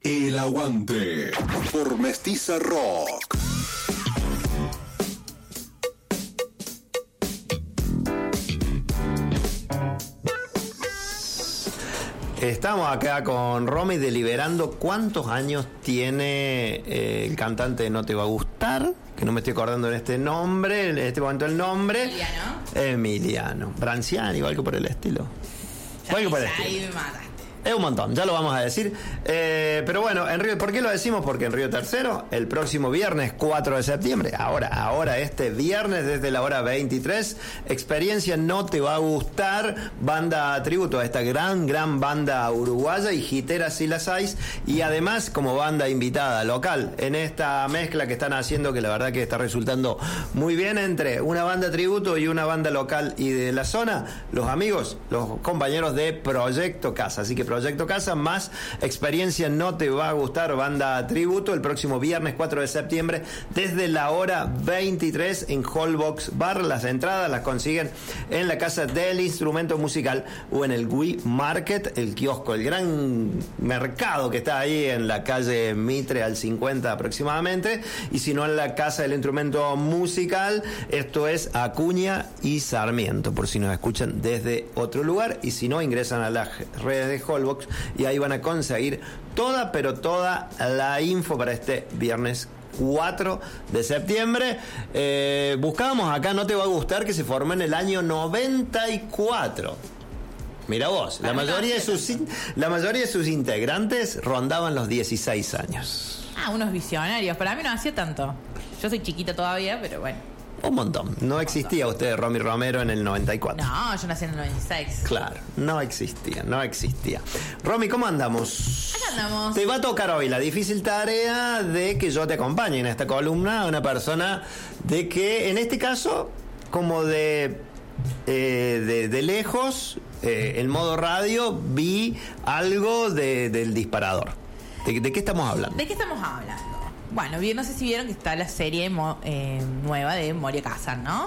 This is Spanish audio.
El Aguante por Mestiza Rock. Estamos acá con Romy deliberando cuántos años tiene el cantante de No Te Va a Gustar, que no me estoy acordando en este momento el nombre. Emiliano. Branciani, o algo por el estilo. Ahí me mataste. Es un montón, ya lo vamos a decir. Pero bueno, en Río, ¿por qué lo decimos? Porque en Río Tercero, el próximo viernes 4 de septiembre, ahora este viernes desde la hora 23, experiencia No Te Va a Gustar, banda tributo a esta gran banda uruguaya y jitera si las hay, y además como banda invitada local en esta mezcla que están haciendo, que la verdad que está resultando muy bien entre una banda tributo y una banda local y de la zona, los amigos, los compañeros de Proyecto Casa. Así que Proyecto Casa más experiencia No Te Va a Gustar, banda tributo, el próximo viernes 4 de septiembre desde la hora 23 en Hallbox Bar. Las entradas las consiguen en la Casa del Instrumento Musical o en el Wii Market, el kiosco, el gran mercado que está ahí en la calle Mitre al 50 aproximadamente, y si no en la Casa del Instrumento Musical, esto es Acuña y Sarmiento, por si nos escuchan desde otro lugar, y si no ingresan a las redes de Hallbox y ahí van a conseguir toda la info para este viernes 4 de septiembre. Buscábamos acá No Te Va a Gustar, que se formó en el año 94. Mira vos, la mayoría de sus integrantes rondaban los 16 años. Unos visionarios. Para mí no hacía tanto. Yo soy chiquita todavía, pero bueno. Un montón. No existía usted, Romy Romero, en el 94. No, yo nací en el 96. Claro, no existía. Romy, ¿cómo andamos? Acá andamos. Te va a tocar hoy la difícil tarea de que yo te acompañe en esta columna, una persona de que, en este caso, como de lejos, en modo radio, vi algo del disparador. ¿De qué estamos hablando? ¿De qué estamos hablando? Bueno, no sé si vieron que está la serie nueva de Moria Kazan, ¿no?